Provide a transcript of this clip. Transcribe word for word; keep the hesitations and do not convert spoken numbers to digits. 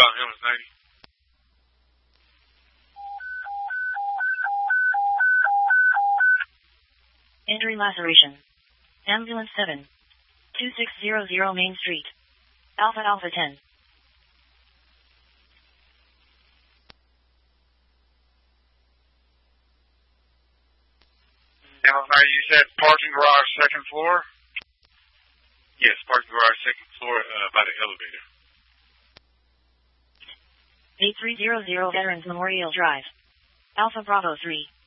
Los Angeles ninety. Injury laceration. Ambulance seven. two six zero zero Main Street. Alpha Alpha ten. Ambulance ninety, you said parking garage second floor? Yes, parking garage second floor uh, by the elevator. eight three zero zero Veterans Memorial Drive. Alpha Bravo three.